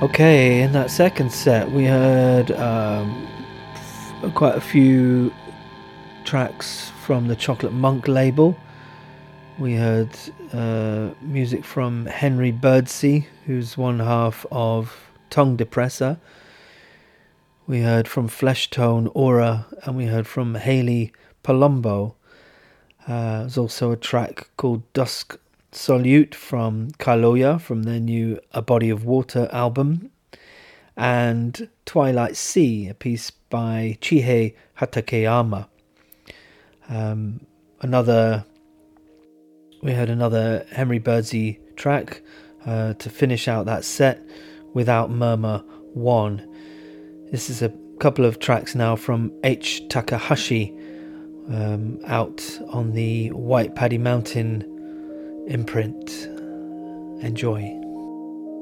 Okay, in that second set, we heard quite a few tracks from the Chocolate Monk label. We heard music from Henry Birdsey, who's one half of Tongue Depressor. We heard from Fleshtone Aura, and we heard from Haley Palumbo. There's also a track called Dusk Solute from Kaloya from their new A Body of Water album, and Twilight Sea, a piece by Chihei Hatakeyama. We had another Henry Birdsey track to finish out that set, Without Murmur 1. This is a couple of tracks now from H. Takahashi, out on the White Paddy Mountain imprint. Enjoy.